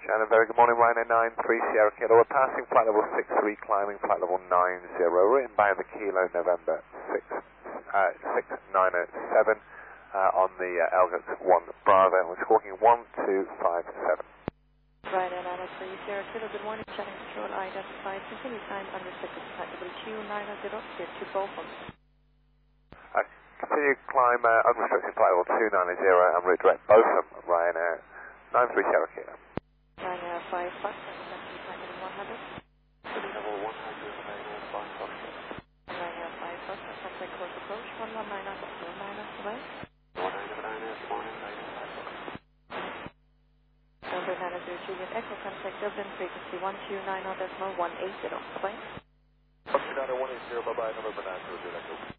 And a very good morning, Ryanair 93 Sierra Kilo. We're passing flight level 63, climbing flight level 90, written by the Kilo November 6907 on the Elgate 1 Bravo. We're squawking 1257. Ryanair 93 Sierra Kilo, good morning, channel control identified, continue climb unrestricted flight level 290, clear to Bolton. Continue climb unrestricted flight level 290 and redirect Botham, Ryanair 93 Sierra Kilo. Ryanair 5 Fox, flight level 100. Level 100, Ryanair 5 Fox. Ryanair 5 Fox, contact close approach, 119 away. 19 Ryanair, good morning, Ryanair 5 Fox. Number 902 Juliet Echo, contact Dublin, frequency 1290.180, bye-bye. Fox 180, bye-bye, number 902 Juliet Echo.